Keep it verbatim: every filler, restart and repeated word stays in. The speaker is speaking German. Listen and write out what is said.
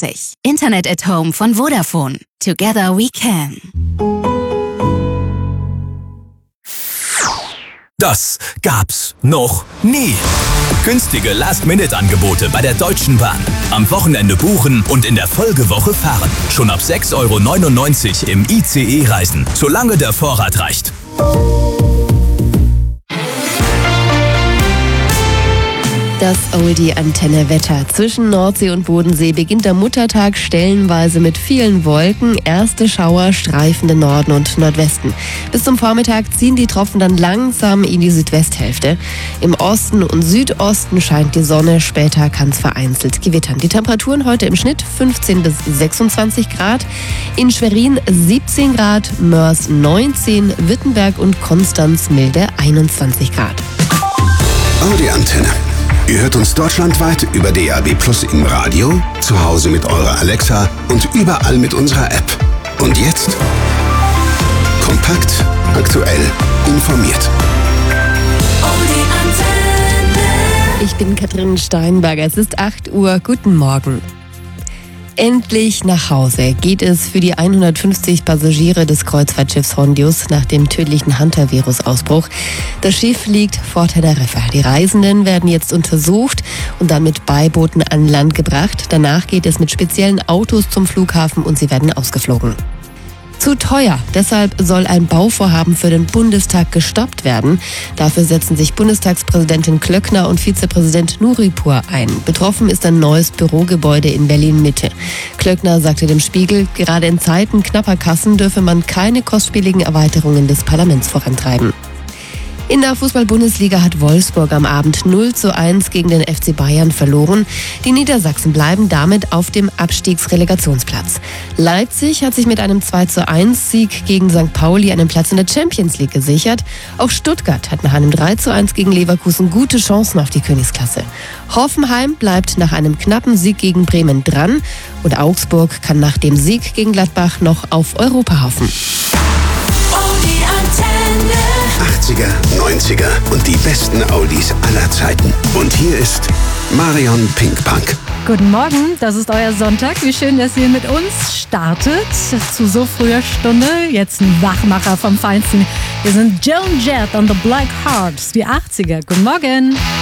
fünfundachtzig. Internet at Home von Vodafone. Together we can. Das gab's noch nie. Günstige Last-Minute-Angebote bei der Deutschen Bahn. Am Wochenende buchen und in der Folgewoche fahren. Schon ab sechs Euro neunundneunzig im I C E reisen, solange der Vorrat reicht. Das Oldie-Antenne-Wetter. Zwischen Nordsee und Bodensee beginnt der Muttertag stellenweise mit vielen Wolken. Erste Schauer streifen den Norden und Nordwesten. Bis zum Vormittag ziehen die Tropfen dann langsam in die Südwesthälfte. Im Osten und Südosten scheint die Sonne, später kann es vereinzelt gewittern. Die Temperaturen heute im Schnitt fünfzehn bis sechsundzwanzig Grad. In Schwerin siebzehn Grad, Mörs neunzehn, Wittenberg und Konstanz milde einundzwanzig Grad. Audi-Antenne. Ihr hört uns deutschlandweit über D A B Plus im Radio, zu Hause mit eurer Alexa und überall mit unserer App. Und jetzt kompakt, aktuell, informiert. Ich bin Katrin Steinberger. Es ist acht Uhr. Guten Morgen. Endlich nach Hause geht es für die hundertfünfzig Passagiere des Kreuzfahrtschiffs Hondius nach dem tödlichen Hunter-Virus-Ausbruch. Das Schiff liegt vor Teneriffa. Die Reisenden werden jetzt untersucht und dann mit Beibooten an Land gebracht. Danach geht es mit speziellen Autos zum Flughafen und sie werden ausgeflogen. Zu teuer. Deshalb soll ein Bauvorhaben für den Bundestag gestoppt werden. Dafür setzen sich Bundestagspräsidentin Klöckner und Vizepräsident Nuripur ein. Betroffen ist ein neues Bürogebäude in Berlin-Mitte. Klöckner sagte dem Spiegel, gerade in Zeiten knapper Kassen dürfe man keine kostspieligen Erweiterungen des Parlaments vorantreiben. In der Fußball-Bundesliga hat Wolfsburg am Abend null zu eins gegen den F C Bayern verloren. Die Niedersachsen bleiben damit auf dem Abstiegsrelegationsplatz. Leipzig hat sich mit einem zwei zu eins Sieg gegen Sankt Pauli einen Platz in der Champions League gesichert. Auch Stuttgart hat nach einem drei zu eins gegen Leverkusen gute Chancen auf die Königsklasse. Hoffenheim bleibt nach einem knappen Sieg gegen Bremen dran und Augsburg kann nach dem Sieg gegen Gladbach noch auf Europa hoffen. achtziger, neunziger und die besten Oldies aller Zeiten. Und hier ist Marion Pinkpunk. Guten Morgen, das ist euer Sonntag. Wie schön, dass ihr mit uns startet. Zu so früher Stunde. Jetzt ein Wachmacher vom Feinsten. Wir sind Joan Jett und the Black Hearts, die achtziger. Guten Morgen.